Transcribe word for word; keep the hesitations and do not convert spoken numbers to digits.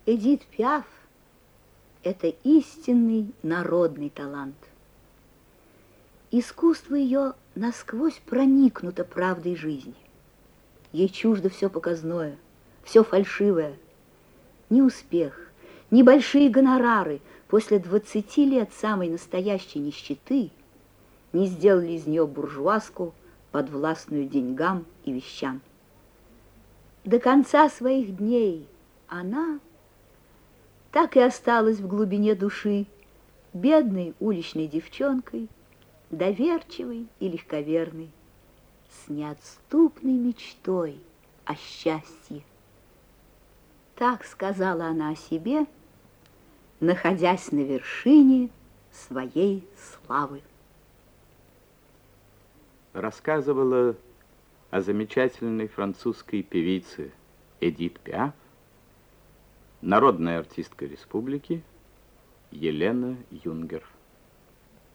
Эдит Пиаф – это истинный народный талант. Искусство ее насквозь проникнуто правдой жизни. Ей чуждо все показное, все фальшивое. Ни успех, ни большие гонорары после двадцати лет самой настоящей нищеты не сделали из нее буржуазку, подвластную деньгам и вещам. До конца своих дней она так и осталась в глубине души бедной уличной девчонкой, доверчивой и легковерной, с неотступной мечтой о счастье. Так сказала она о себе, находясь на вершине своей славы. Рассказывала о замечательной французской певице Эдит Пиаф народная артистка республики Елена Юнгер.